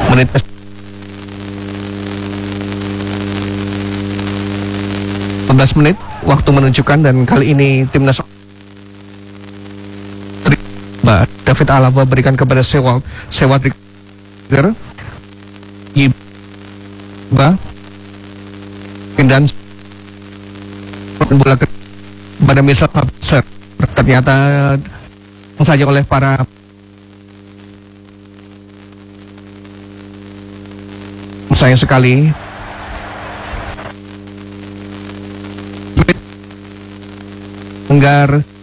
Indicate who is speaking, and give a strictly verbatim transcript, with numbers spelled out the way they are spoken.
Speaker 1: menit empat belas menit waktu menunjukkan, dan kali ini timnas David Alaba berikan kepada Sewa Sewa Trigger Iba dan bola kepada Mirsad Fabser, ternyata saja oleh para sayang sekali. Enggar